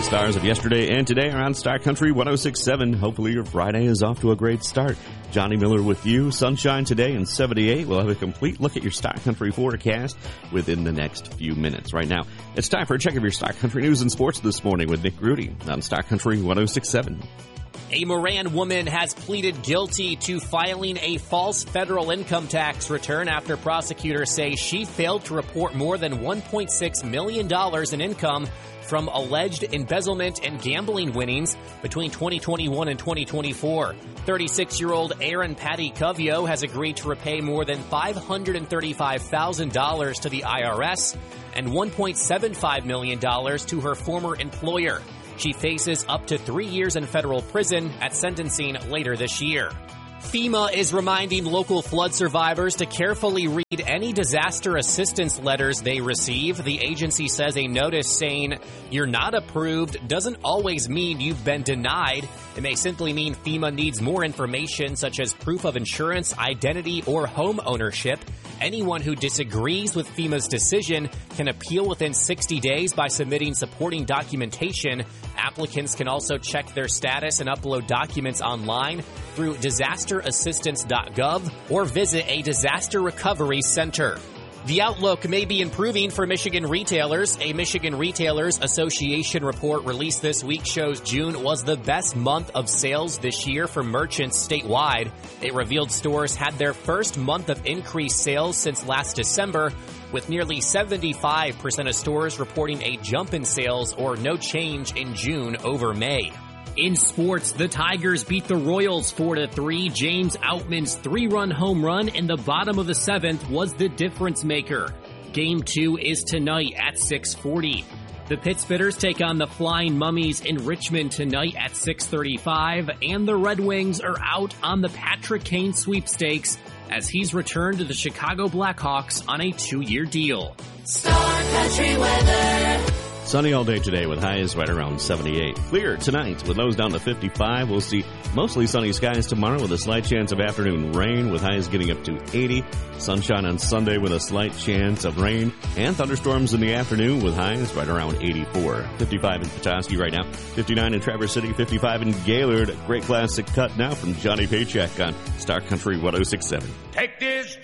stars of yesterday and today are on Star Country 106.7. Hopefully your Friday is off to a great start. Johnny Miller with you. Sunshine today and 78. We'll have a complete look at your Star Country forecast within the next few minutes. Right now, it's time for a check of your Star Country news and sports this morning with Nick Grudy on Star Country 106.7. A Moran woman has pleaded guilty to filing a false federal income tax return after prosecutors say she failed to report more than $1.6 million in income from alleged embezzlement and gambling winnings between 2021 and 2024. 36-year-old Erin Patty Covio has agreed to repay more than $535,000 to the IRS and $1.75 million to her former employer. She faces up to 3 years in federal prison at sentencing later this year. FEMA is reminding local flood survivors to carefully read any disaster assistance letters they receive. The agency says a notice saying you're not approved doesn't always mean you've been denied. It may simply mean FEMA needs more information such as proof of insurance, identity, or home ownership. Anyone who disagrees with FEMA's decision can appeal within 60 days by submitting supporting documentation. Applicants can also check their status and upload documents online through disasterassistance.gov or visit a disaster recovery center. The outlook may be improving for Michigan retailers. A Michigan Retailers Association report released this week shows June was the best month of sales this year for merchants statewide. It revealed stores had their first month of increased sales since last December, with nearly 75% of stores reporting a jump in sales or no change in June over May. In sports, the Tigers beat the Royals 4-3. James Outman's 3-run home run in the bottom of the 7th was the difference maker. Game 2 is tonight at 6:40. The Pittsburghers take on the Flying Mummies in Richmond tonight at 6:35, and the Red Wings are out on the Patrick Kane sweepstakes as he's returned to the Chicago Blackhawks on a 2-year deal. Star Country weather. Sunny all day today with highs right around 78. Clear tonight with lows down to 55. We'll see mostly sunny skies tomorrow with a slight chance of afternoon rain with highs getting up to 80. Sunshine on Sunday with a slight chance of rain and thunderstorms in the afternoon with highs right around 84. 55 in Petoskey right now. 59 in Traverse City. 55 in Gaylord. Great classic cut now from Johnny Paycheck on Star Country 106.7. Take this